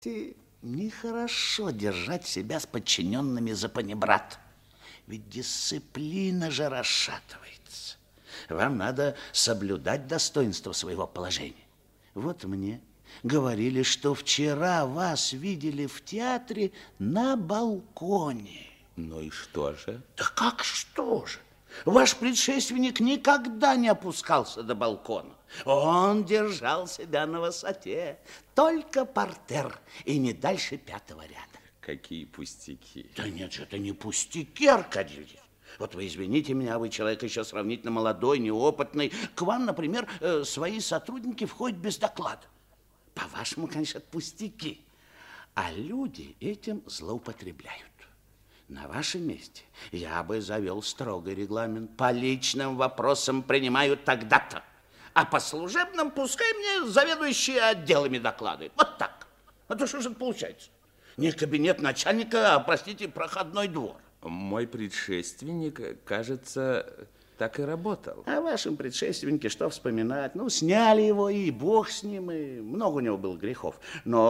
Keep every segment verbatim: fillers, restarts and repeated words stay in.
Ты нехорошо держать себя с подчиненными за панибрат. Ведь дисциплина же расшатывается. Вам надо соблюдать достоинство своего положения. Вот мне говорили, что вчера вас видели в театре на балконе. Ну и что же? Да как что же? Ваш предшественник никогда не опускался до балкона. Он держал себя на высоте. Только партер и не дальше пятого ряда. Какие пустяки. Да нет же, это не пустяки, Аркадий Ильич. Вот вы извините меня, вы человек еще сравнительно молодой, неопытный. К вам, например, свои сотрудники входят без доклада. По-вашему, конечно, это пустяки. А люди этим злоупотребляют. На вашем месте я бы завел строгий регламент. По личным вопросам принимают тогда-то. А по служебным пускай мне заведующие отделами докладывают. Вот так. А то что же это получается? Не кабинет начальника, а, простите, проходной двор. Мой предшественник, кажется, так и работал. О вашем предшественнике что вспоминать? Ну, сняли его, и бог с ним, и много у него было грехов.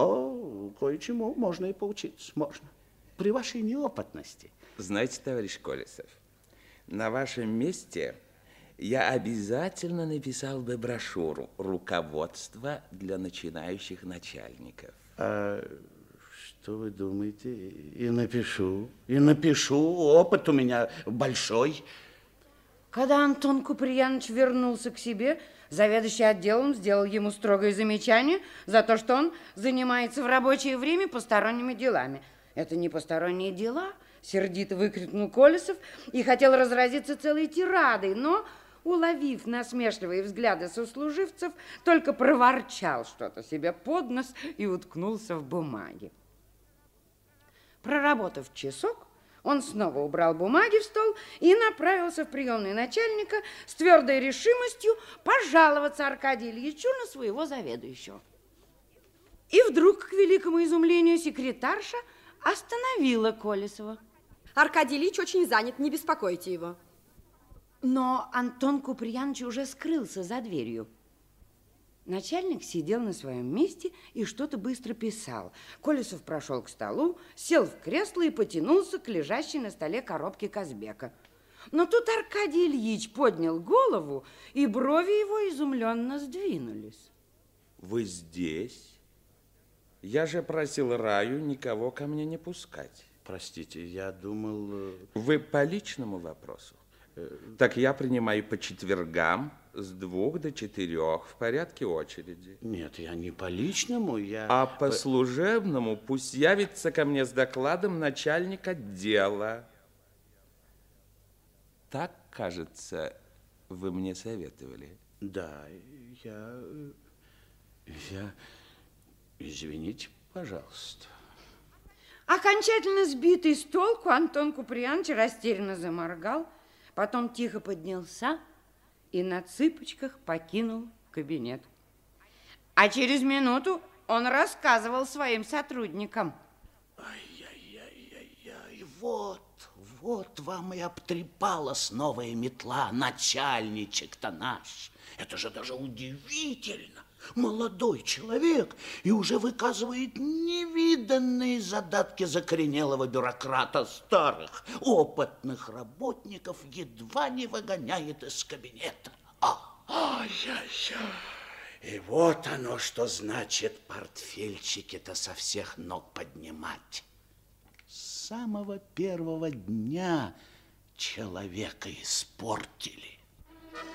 Но кое-чему можно и поучиться, можно. При вашей неопытности. Знаете, товарищ Колесов, на вашем месте я обязательно написал бы брошюру «Руководство для начинающих начальников». А что вы думаете? И напишу, и напишу. Опыт у меня большой. Когда Антон Куприянович вернулся к себе, заведующий отделом сделал ему строгое замечание за то, что он занимается в рабочее время посторонними делами. Это не посторонние дела, сердито выкрикнул Колесов и хотел разразиться целой тирадой, но, уловив насмешливые взгляды сослуживцев, только проворчал что-то себе под нос и уткнулся в бумаги. Проработав часок, он снова убрал бумаги в стол и направился в приемную начальника с твердой решимостью пожаловаться Аркадию Ильичу на своего заведующего. И вдруг, к великому изумлению, секретарша остановила Колесова. Аркадий Ильич очень занят, не беспокойте его. Но Антон Куприянович уже скрылся за дверью. Начальник сидел на своем месте и что-то быстро писал. Колесов прошел к столу, сел в кресло и потянулся к лежащей на столе коробке Казбека. Но тут Аркадий Ильич поднял голову, и брови его изумленно сдвинулись. Вы здесь? Я же просил Раю никого ко мне не пускать. Простите, я думал... Вы по личному вопросу? Так я принимаю по четвергам с двух до четырех в порядке очереди. Нет, я не по личному, я... А по служебному пусть явится ко мне с докладом начальник отдела. Так, кажется, вы мне советовали. Да, я... Я... Извините, пожалуйста. Окончательно сбитый с толку, Антон Куприянович растерянно заморгал, потом тихо поднялся и на цыпочках покинул кабинет. А через минуту он рассказывал своим сотрудникам. Ай-яй-яй-яй-яй, вот, вот вам и обтрепалась новая метла, начальничек-то наш. Это же даже удивительно. Молодой человек и уже выказывает невиданные задатки закоренелого бюрократа. Старых, опытных работников едва не выгоняет из кабинета. Ай-яй-яй. И вот оно, что значит портфельчики-то со всех ног поднимать. С самого первого дня человека испортили.